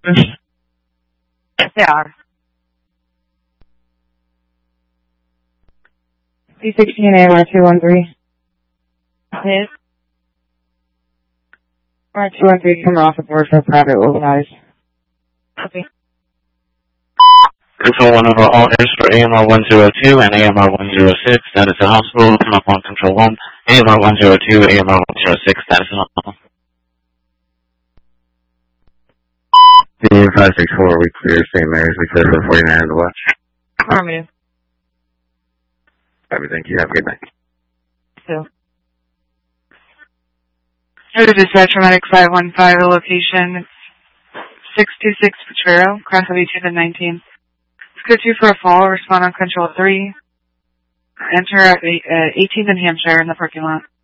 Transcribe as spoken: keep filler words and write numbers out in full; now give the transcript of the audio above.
officers? They are. D sixteen A M R two one three. His? M R two one three, come off the board for private organized. Okay. Control one over all airs for A M R one zero two and A M R one zero six. That is the hospital. Come up on control one. A M R one zero two, A M R one zero six. That is the hospital. Team five six four, we clear Saint Mary's. We clear for forty-nine on the watch. Affirmative. Alright, thank you. Have a good night. So. Go to dispatch for medic five one five, a location six two six Potrero, cross of eighteenth and nineteenth. Go two for a fall, respond on control three. Enter at eighteenth and Hampshire in the parking lot.